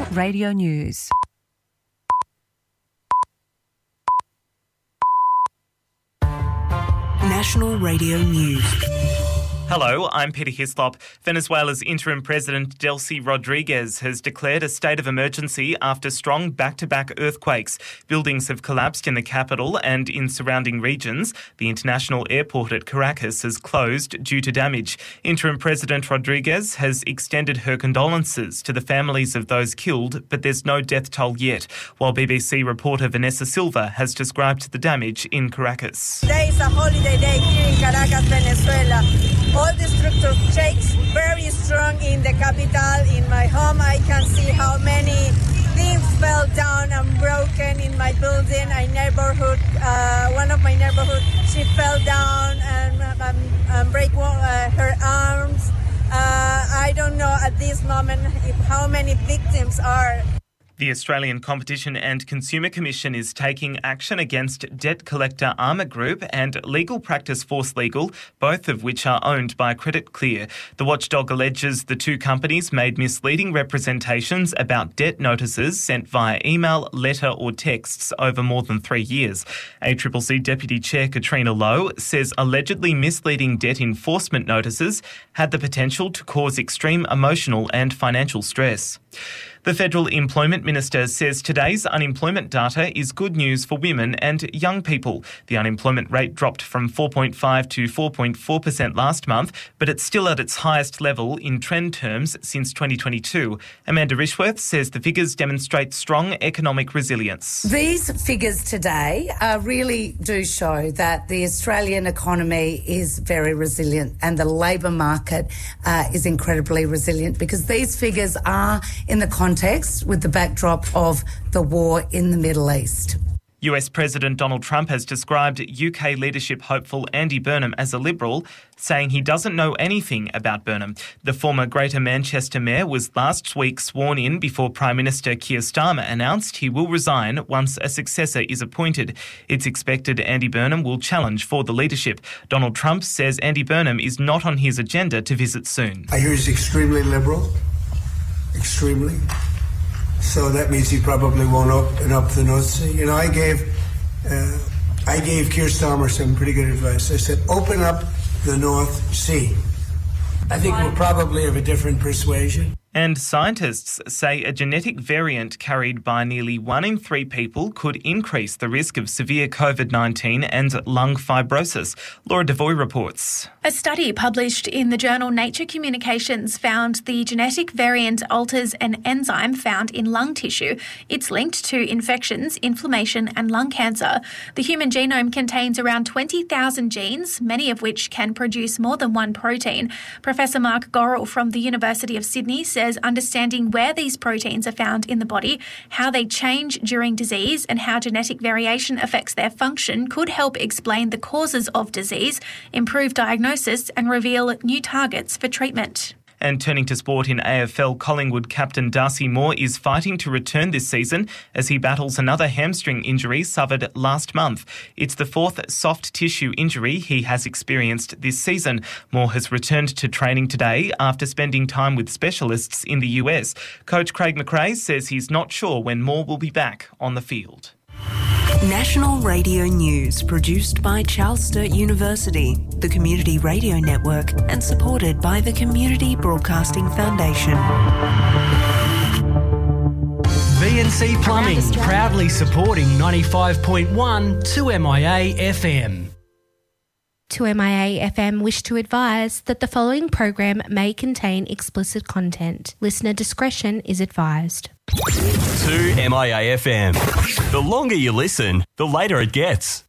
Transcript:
Radio News. National Radio News. Hello, I'm Peter Hislop. Venezuela's interim president Delcy Rodriguez has declared a state of emergency after strong back-to-back earthquakes. Buildings have collapsed in the capital and in surrounding regions. The international airport at Caracas has closed due to damage. Interim President Rodriguez has extended her condolences to the families of those killed, but there's no death toll yet, while BBC reporter Vanessa Silva has described the damage in Caracas. Today is a holiday day here in Caracas, Venezuela. All the structure shakes very strong in the capital. In my home, I can see how many things fell down and broken in my building. One of my neighborhood, she fell down and break her arms. I don't know at this moment how many victims are. The Australian Competition and Consumer Commission is taking action against debt collector Armour Group and Legal Practice Force Legal, both of which are owned by Credit Clear. The watchdog alleges the two companies made misleading representations about debt notices sent via email, letter or texts over more than 3 years. ACCC Deputy Chair Katrina Lowe says allegedly misleading debt enforcement notices had the potential to cause extreme emotional and financial stress. The Federal Employment Minister says today's unemployment data is good news for women and young people. The unemployment rate dropped from 4.5 to 4.4% last month, but it's still at its highest level in trend terms since 2022. Amanda Rishworth says the figures demonstrate strong economic resilience. These figures today really do show that the Australian economy is very resilient and the labour market is incredibly resilient, because these figures are in the context with the backdrop of the war in the Middle East. US President Donald Trump has described UK leadership hopeful Andy Burnham as a Liberal, saying he doesn't know anything about Burnham. The former Greater Manchester Mayor was last week sworn in before Prime Minister Keir Starmer announced he will resign once a successor is appointed. It's expected Andy Burnham will challenge for the leadership. Donald Trump says Andy Burnham is not on his agenda to visit soon. I hear he's extremely Liberal. Extremely. So that means he probably won't open up the North Sea. You know, I gave Keir Starmer some pretty good advice. I said, open up the North Sea. I think we're probably of a different persuasion. And scientists say a genetic variant carried by nearly 1 in 3 people could increase the risk of severe COVID-19 and lung fibrosis. Laura Devoy reports. A study published in the journal Nature Communications found the genetic variant alters an enzyme found in lung tissue. It's linked to infections, inflammation and lung cancer. The human genome contains around 20,000 genes, many of which can produce more than one protein. Professor Mark Gorrell from the University of Sydney says understanding where these proteins are found in the body, how they change during disease and how genetic variation affects their function could help explain the causes of disease, improve diagnosis and reveal new targets for treatment. And turning to sport in AFL, Collingwood captain Darcy Moore is fighting to return this season as he battles another hamstring injury suffered last month. It's the 4th soft tissue injury he has experienced this season. Moore has returned to training today after spending time with specialists in the US. Coach Craig McRae says he's not sure when Moore will be back on the field. National Radio News, produced by Charles Sturt University, the Community Radio Network, and supported by the Community Broadcasting Foundation. VNC Plumbing, proudly supporting 95.1 2MIA FM. 2MIA FM wish to advise that the following program may contain explicit content. Listener discretion is advised. 2MIA FM. The longer you listen, the later it gets.